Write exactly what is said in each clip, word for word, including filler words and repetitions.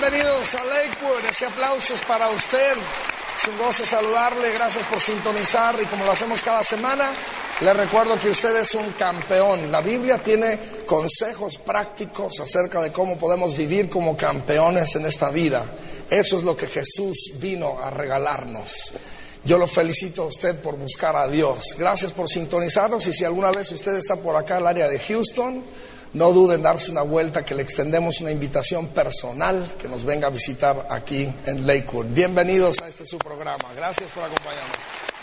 Bienvenidos a Lakewood, ese aplauso es para usted. Es un gozo saludarle, gracias por sintonizar y como lo hacemos cada semana, le recuerdo que usted es un campeón. La Biblia tiene consejos prácticos acerca de cómo podemos vivir como campeones en esta vida. Eso es lo que Jesús vino a regalarnos. Yo lo felicito a usted por buscar a Dios. Gracias por sintonizarnos y si alguna vez usted está por acá al área de Houston, no duden en darse una vuelta, que le extendemos una invitación personal que nos venga a visitar aquí en Lakewood. Bienvenidos a este su programa. Gracias por acompañarnos.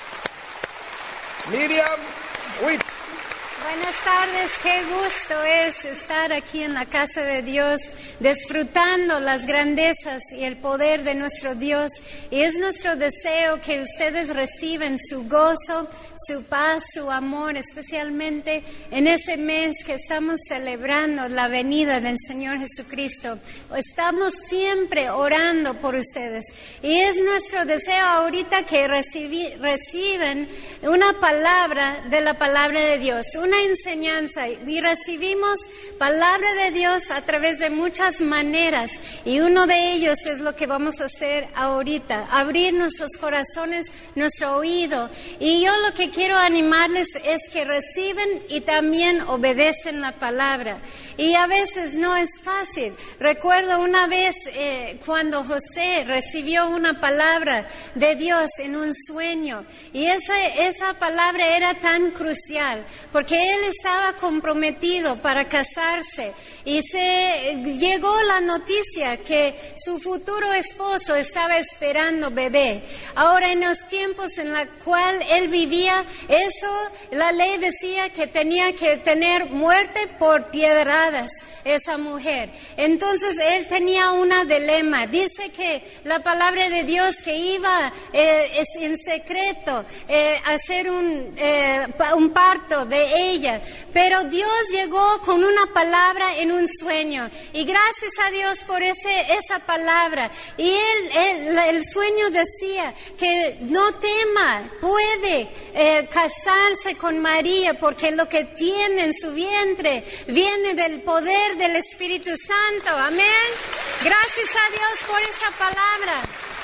Miriam Witt. Buenas tardes, qué gusto es estar aquí en la casa de Dios, disfrutando las grandezas y el poder de nuestro Dios. Y es nuestro deseo que ustedes reciban su gozo, su paz, su amor, especialmente en ese mes que estamos celebrando la venida del Señor Jesucristo. Estamos siempre orando por ustedes. Y es nuestro deseo ahorita que recibi, reciban una palabra de la palabra de Dios, una enseñanza, y recibimos palabra de Dios a través de muchas maneras y uno de ellos es lo que vamos a hacer ahorita, abrir nuestros corazones, nuestro oído, y yo lo que quiero animarles es que reciben y también obedecen la palabra. Y a veces no es fácil. Recuerdo una vez eh, cuando José recibió una palabra de Dios en un sueño, y esa, esa palabra era tan crucial porque él estaba comprometido para casarse y se llegó la noticia que su futuro esposo estaba esperando bebé. Ahora, en los tiempos en los cuales él vivía, eso, la ley decía que tenía que tener muerte por piedradas esa mujer. Entonces él tenía una dilema. Dice que la palabra de Dios que iba eh, es en secreto eh, a hacer un, eh, un parto de ella, pero Dios llegó con una palabra en un sueño, y gracias a Dios por ese, esa palabra. Y él, él, el sueño decía que no tema, puede eh, casarse con María porque lo que tiene en su vientre viene del poder del Espíritu Santo. Amén. Gracias a Dios por esa palabra.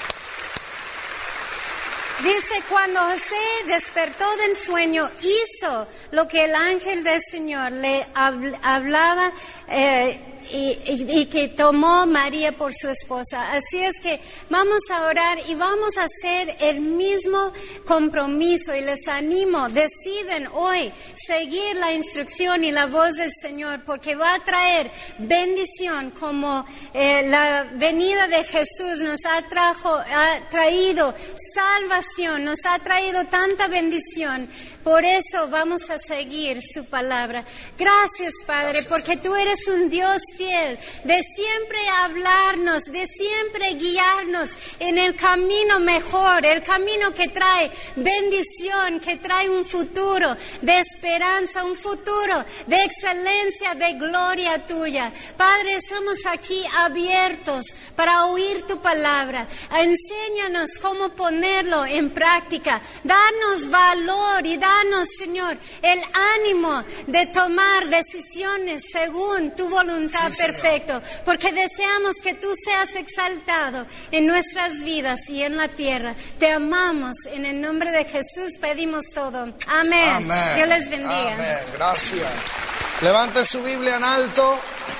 Dice, cuando José despertó del sueño, hizo lo que el ángel del Señor le hablaba eh, y, y, y que tomó María por su esposa. Así es que vamos a orar y vamos a hacer el mismo compromiso, y les animo, deciden hoy seguir la instrucción y la voz del Señor, porque va a traer bendición como eh, la venida de Jesús nos ha, trajo, ha traído salvación, nos ha traído tanta bendición. Por eso vamos a seguir su palabra. Gracias, Padre, Gracias. Porque tú eres un Dios fiel, de siempre hablarnos, de siempre guiarnos en el camino mejor, el camino que trae bendición, que trae un futuro de esperanza, un futuro de excelencia, de gloria tuya. Padre, estamos aquí abiertos para oír tu palabra. Enséñanos cómo ponerlo en práctica. Danos valor y danos, Señor, el ánimo de tomar decisiones según tu voluntad sí, perfecta, porque deseamos que tú seas exaltado en nuestras vidas y en la tierra. Te amamos, en el nombre de Jesús pedimos todo. Amén. Amén. Dios les bendiga. Amén. Gracias. Levante su Biblia en alto.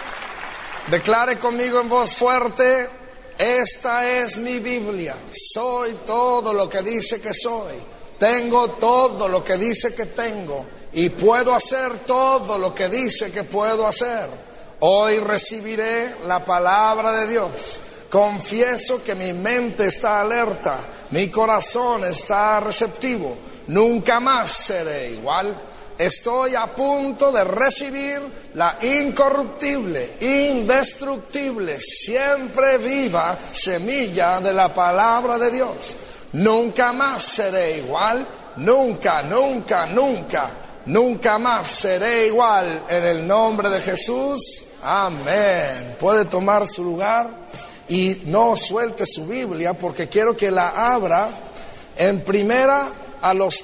Declare conmigo en voz fuerte: esta es mi Biblia. Soy todo lo que dice que soy. Tengo todo lo que dice que tengo. Y puedo hacer todo lo que dice que puedo hacer. Hoy recibiré la palabra de Dios. Confieso que mi mente está alerta. Mi corazón está receptivo. Nunca más seré igual. Estoy a punto de recibir la incorruptible, indestructible, siempre viva semilla de la palabra de Dios. Nunca más seré igual, nunca, nunca, nunca, nunca más seré igual en el nombre de Jesús. Amén. Puede tomar su lugar y no suelte su Biblia, porque quiero que la abra en primera a los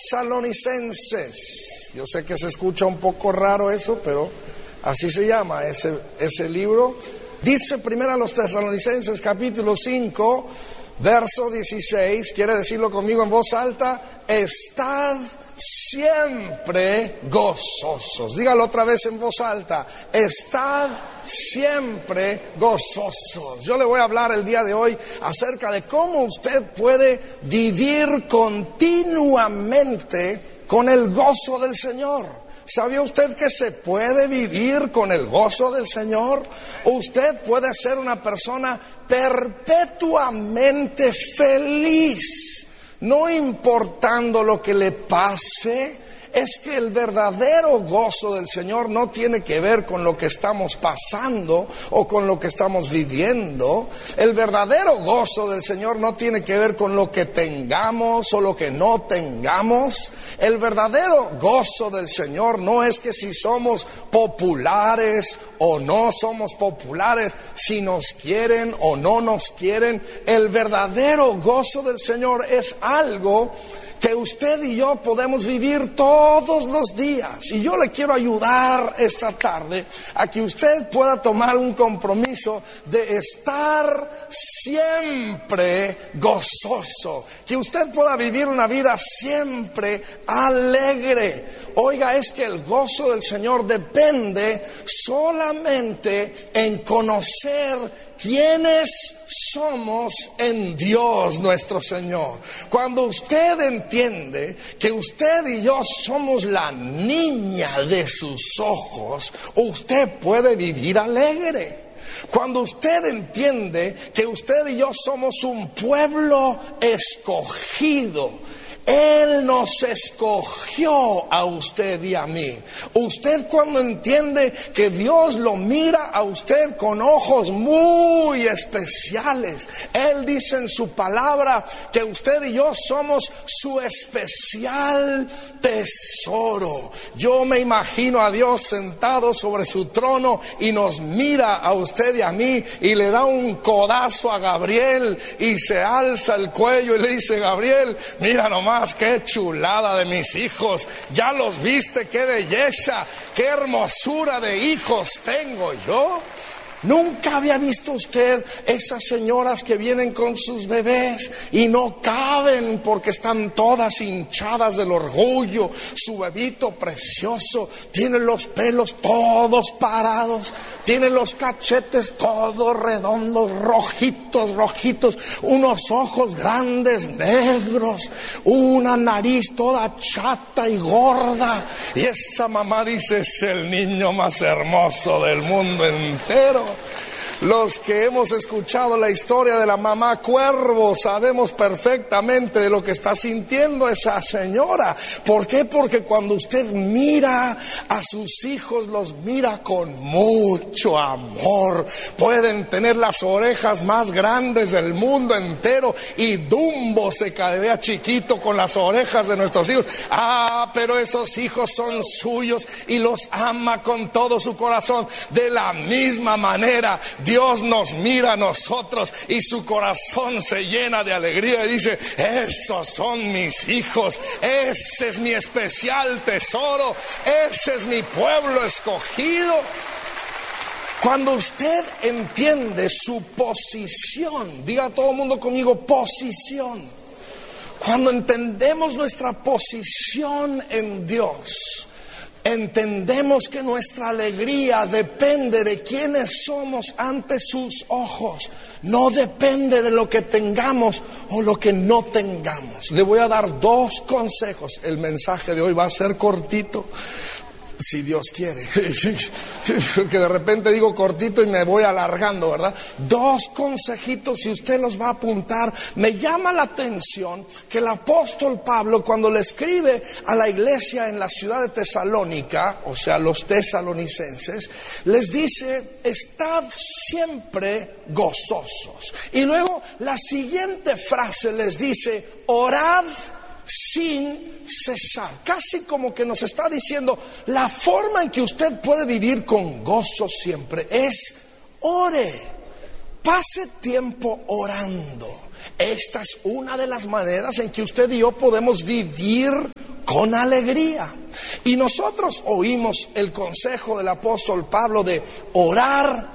Tesalonicenses. Yo sé que se escucha un poco raro eso, pero así se llama ese, ese libro. Dice primero a los Tesalonicenses capítulo cinco, verso dieciséis, quiere decirlo conmigo en voz alta: estad siempre gozosos. Dígalo otra vez en voz alta: estad siempre gozosos. Yo le voy a hablar el día de hoy acerca de cómo usted puede vivir continuamente con el gozo del Señor. ¿Sabía usted que se puede vivir con el gozo del Señor? Usted puede ser una persona perpetuamente feliz, no importando lo que le pase. Es que el verdadero gozo del Señor no tiene que ver con lo que estamos pasando o con lo que estamos viviendo. El verdadero gozo del Señor no tiene que ver con lo que tengamos o lo que no tengamos. El verdadero gozo del Señor no es que si somos populares o no somos populares, si nos quieren o no nos quieren. El verdadero gozo del Señor es algo que usted y yo podemos vivir todos los días. Y yo le quiero ayudar esta tarde a que usted pueda tomar un compromiso de estar siempre gozoso, que usted pueda vivir una vida siempre alegre. Oiga, es que el gozo del Señor depende solamente en conocer quiénes somos en Dios nuestro Señor. Cuando usted entiende que usted y yo somos la niña de sus ojos, usted puede vivir alegre. Cuando usted entiende que usted y yo somos un pueblo escogido, Él nos escogió a usted y a mí. Usted, cuando entiende que Dios lo mira a usted con ojos muy especiales, Él dice en su palabra que usted y yo somos su especial tesoro. Yo me imagino a Dios sentado sobre su trono y nos mira a usted y a mí y le da un codazo a Gabriel y se alza el cuello y le dice: Gabriel, mira nomás, qué chulada de mis hijos, ya los viste, qué belleza, qué hermosura de hijos tengo yo. ¿Nunca había visto usted esas señoras que vienen con sus bebés y no caben porque están todas hinchadas del orgullo? Su bebito precioso tiene los pelos todos parados, tiene los cachetes todos redondos, rojitos, rojitos, unos ojos grandes, negros, una nariz toda chata y gorda. Y esa mamá dice: es el niño más hermoso del mundo entero. Los que hemos escuchado la historia de la mamá cuervo sabemos perfectamente de lo que está sintiendo esa señora. ¿Por qué? Porque cuando usted mira a sus hijos, los mira con mucho amor. Pueden tener las orejas más grandes del mundo entero y Dumbo se quedaría chiquito con las orejas de nuestros hijos. Ah, pero esos hijos son suyos y los ama con todo su corazón. De la misma manera, Dios nos mira a nosotros y su corazón se llena de alegría y dice: esos son mis hijos, ese es mi especial tesoro, ese es mi pueblo escogido. Cuando usted entiende su posición, diga todo el mundo conmigo: posición. Cuando entendemos nuestra posición en Dios, entendemos que nuestra alegría depende de quiénes somos ante sus ojos. No depende de lo que tengamos o lo que no tengamos. Le voy a dar dos consejos. El mensaje de hoy va a ser cortito, si Dios quiere. Que de repente digo cortito y me voy alargando, ¿verdad? Dos consejitos, si usted los va a apuntar. Me llama la atención que el apóstol Pablo, cuando le escribe a la iglesia en la ciudad de Tesalónica, o sea, los tesalonicenses, les dice: estad siempre gozosos. Y luego la siguiente frase les dice: orad sin cesar. Casi como que nos está diciendo: la forma en que usted puede vivir con gozo siempre es ore, pase tiempo orando. Esta es una de las maneras en que usted y yo podemos vivir con alegría. Y nosotros oímos el consejo del apóstol Pablo de orar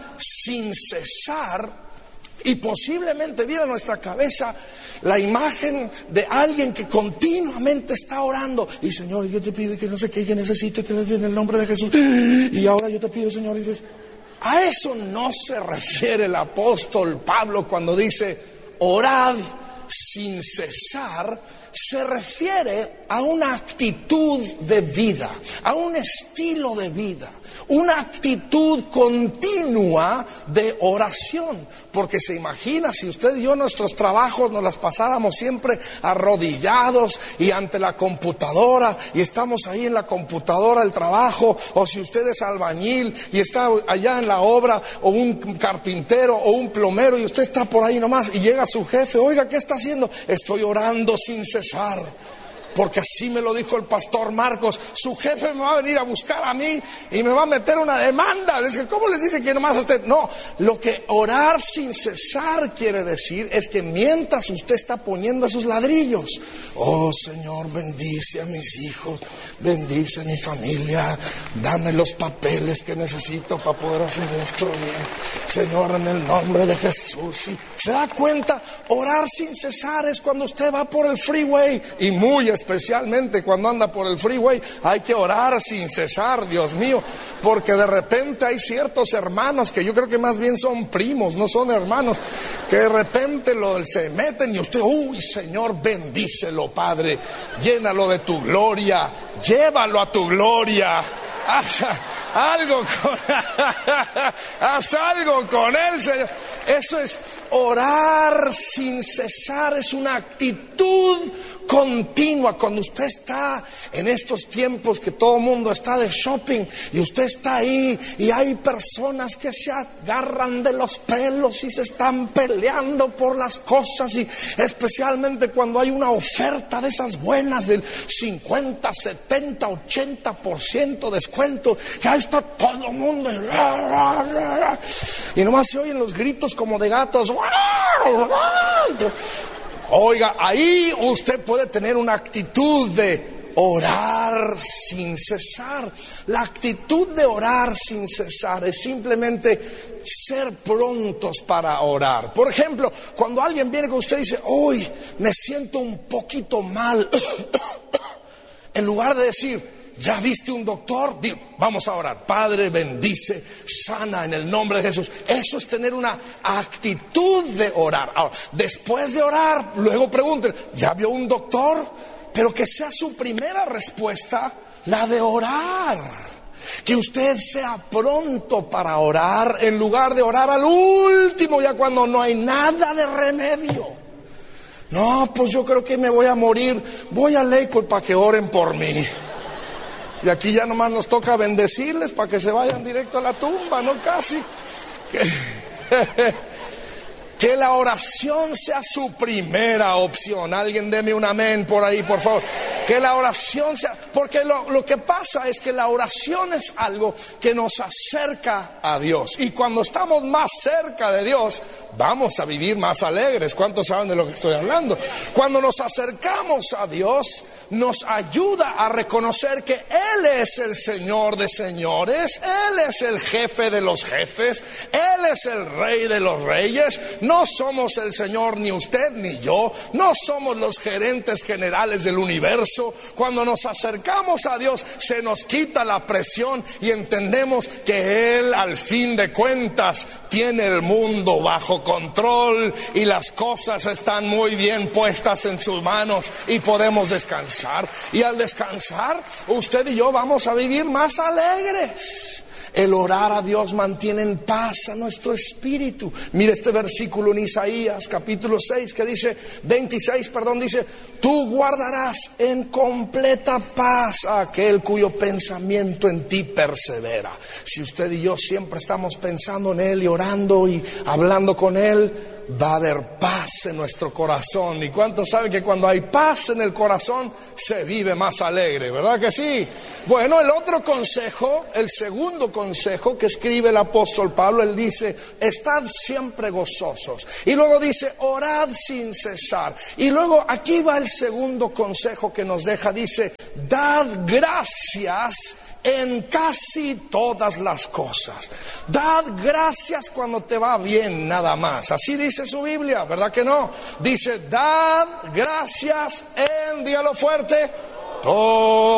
sin cesar. Y posiblemente viera en nuestra cabeza la imagen de alguien que continuamente está orando. Y Señor, yo te pido que no sé qué, que necesito que le den el nombre de Jesús. Y ahora yo te pido, Señor. Y dices, a eso no se refiere el apóstol Pablo cuando dice orad sin cesar. Se refiere a una actitud de vida, a un estilo de vida, una actitud continua de oración. Porque se imagina si usted y yo nuestros trabajos nos las pasáramos siempre arrodillados y ante la computadora, y estamos ahí en la computadora el trabajo, o si usted es albañil y está allá en la obra, o un carpintero o un plomero y usted está por ahí nomás y llega su jefe, oiga, ¿qué está haciendo? Estoy orando sin cesar. Porque así me lo dijo el pastor Marcos, su jefe me va a venir a buscar a mí y me va a meter una demanda. Les dije, ¿cómo les dice que nomás usted? No, lo que orar sin cesar quiere decir es que mientras usted está poniendo esos ladrillos, oh Señor, bendice a mis hijos, bendice a mi familia, dame los papeles que necesito para poder hacer esto bien, Señor, en el nombre de Jesús. ¿Sí? ¿Se da cuenta? Orar sin cesar es cuando usted va por el freeway, y muy especialmente cuando anda por el freeway, hay que orar sin cesar, Dios mío, porque de repente hay ciertos hermanos que yo creo que más bien son primos, no son hermanos, que de repente lo, se meten y usted, uy Señor, bendícelo Padre, llénalo de tu gloria, llévalo a tu gloria. Haz algo con, haz algo con él, Señor. Eso es orar sin cesar, es una actitud continua. Cuando usted está en estos tiempos que todo el mundo está de shopping y usted está ahí y hay personas que se agarran de los pelos y se están peleando por las cosas, y especialmente cuando hay una oferta de esas buenas del cincuenta, setenta, ochenta por ciento descuento, ya está todo el mundo y nomás se oyen los gritos como de gatos. Oiga, ahí usted puede tener una actitud de orar sin cesar. La actitud de orar sin cesar es simplemente ser prontos para orar. Por ejemplo, cuando alguien viene con usted y dice, hoy me siento un poquito mal, en lugar de decir, ¿ya viste un doctor? Digo, vamos a orar. Padre, bendice, sana en el nombre de Jesús. Eso es tener una actitud de orar. Ahora, después de orar, luego pregunten, ¿ya vio un doctor? Pero que sea su primera respuesta la de orar. Que usted sea pronto para orar en lugar de orar al último, ya cuando no hay nada de remedio. No, pues yo creo que me voy a morir. Voy a Lakewood para que oren por mí. Y aquí ya nomás nos toca bendecirles para que se vayan directo a la tumba, ¿no? Casi. Que, que la oración sea su primera opción. Alguien deme un amén por ahí, por favor. Que la oración sea... Porque lo, lo que pasa es que la oración es algo que nos acerca a Dios. Y cuando estamos más cerca de Dios, vamos a vivir más alegres. ¿Cuántos saben de lo que estoy hablando? Cuando nos acercamos a Dios, nos ayuda a reconocer que Él es el Señor de señores, Él es el jefe de los jefes, Él es el Rey de los reyes. No somos el Señor ni usted ni yo, no somos los gerentes generales del universo. Cuando nos acercamos a Dios, se nos quita la presión y entendemos que Él, al fin de cuentas, tiene el mundo bajo control y las cosas están muy bien puestas en sus manos y podemos descansar. Y al descansar, usted y yo vamos a vivir más alegres. El orar a Dios mantiene en paz a nuestro espíritu. Mire este versículo en Isaías capítulo seis que dice, veintiséis, perdón, dice, tú guardarás en completa paz a aquel cuyo pensamiento en ti persevera. Si usted y yo siempre estamos pensando en Él y orando y hablando con Él, va a haber paz en nuestro corazón. ¿Y cuántos saben que cuando hay paz en el corazón se vive más alegre? ¿Verdad que sí? Bueno, el otro consejo, el segundo consejo que escribe el apóstol Pablo, él dice, estad siempre gozosos. Y luego dice, orad sin cesar. Y luego aquí va el segundo consejo que nos deja, dice, dad gracias en casi todas las cosas. Dad gracias cuando te va bien, nada más. Así dice su Biblia, ¿verdad que no? Dice, dad gracias en, dígalo fuerte, todo.